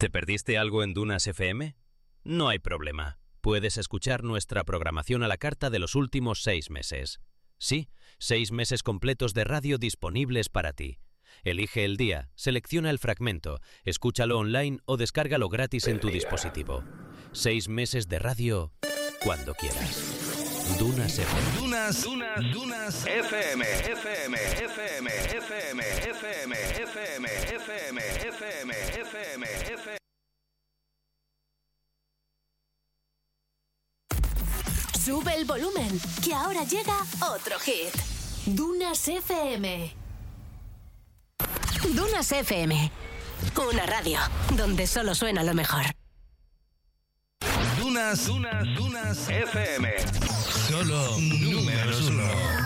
¿Te perdiste algo en Dunas FM? No hay problema. Puedes escuchar nuestra programación a la carta de los últimos 6 meses. Sí, 6 meses completos de radio disponibles para ti. Elige el día, selecciona el fragmento, escúchalo online o descárgalo gratis en tu dispositivo. 6 meses de radio cuando quieras. Dunas FM. Dunas FM. Sube el volumen, que ahora llega otro hit. Dunas FM. Dunas FM. Una radio donde solo suena lo mejor. Dunas FM. Solo números 1.